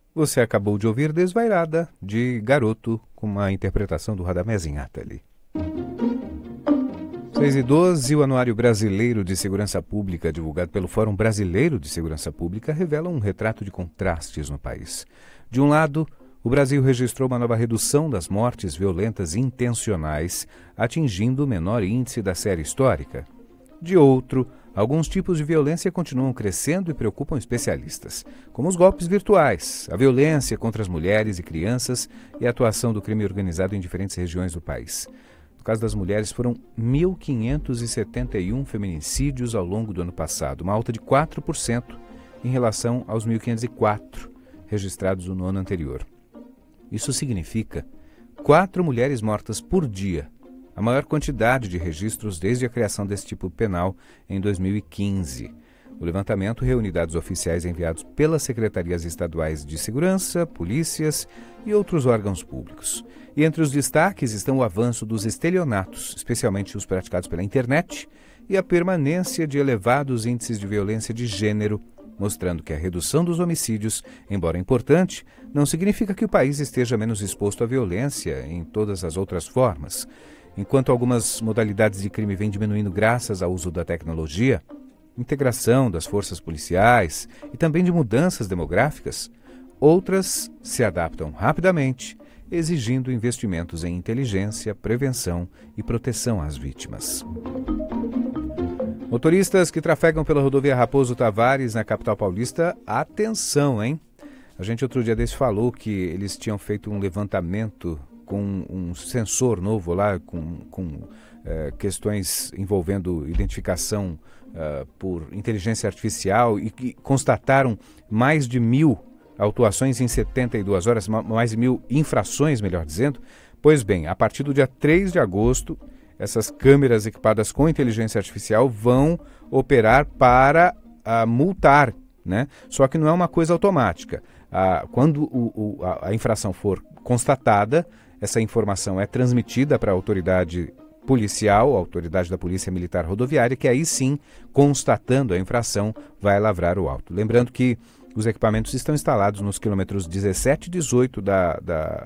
Você acabou de ouvir Desvairada, de Garoto, com uma interpretação do Radamés Inhatali. 6:12, o Anuário Brasileiro de Segurança Pública, divulgado pelo Fórum Brasileiro de Segurança Pública, revela um retrato de contrastes no país. De um lado, o Brasil registrou uma nova redução das mortes violentas intencionais, atingindo o menor índice da série histórica. De outro, alguns tipos de violência continuam crescendo e preocupam especialistas, como os golpes virtuais, a violência contra as mulheres e crianças e a atuação do crime organizado em diferentes regiões do país. No caso das mulheres, foram 1.571 feminicídios ao longo do ano passado, uma alta de 4% em relação aos 1.504 registrados no ano anterior. Isso significa 4 mulheres mortas por dia, a maior quantidade de registros desde a criação desse tipo penal em 2015. O levantamento reúne dados oficiais enviados pelas secretarias estaduais de segurança, polícias e outros órgãos públicos. E entre os destaques estão o avanço dos estelionatos, especialmente os praticados pela internet, e a permanência de elevados índices de violência de gênero, mostrando que a redução dos homicídios, embora importante, não significa que o país esteja menos exposto à violência em todas as outras formas. Enquanto algumas modalidades de crime vêm diminuindo graças ao uso da tecnologia, integração das forças policiais e também de mudanças demográficas, outras se adaptam rapidamente, exigindo investimentos em inteligência, prevenção e proteção às vítimas. Motoristas que trafegam pela rodovia Raposo Tavares, na capital paulista, atenção, hein? A gente outro dia desse falou que eles tinham feito um levantamento com um sensor novo lá, com questões envolvendo identificação por inteligência artificial e que constataram mais de 1.000 autuações em 72 horas, mais de 1.000 infrações, melhor dizendo. Pois bem, a partir do dia 3 de agosto, essas câmeras equipadas com inteligência artificial vão operar para multar, né? Só que não é uma coisa automática. Quando a infração for constatada, essa informação é transmitida para a autoridade policial, a autoridade da Polícia Militar Rodoviária, que aí sim, constatando a infração, vai lavrar o auto. Lembrando que os equipamentos estão instalados nos quilômetros 17 e 18 da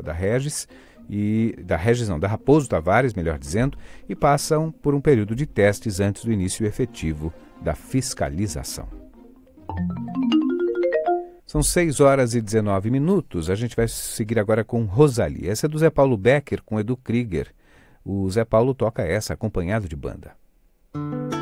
Raposo Tavares, melhor dizendo, e passam por um período de testes antes do início efetivo da fiscalização. São 6:19. A gente vai seguir agora com Rosalie. Essa é do Zé Paulo Becker com Edu Krieger. O Zé Paulo toca essa acompanhado de banda.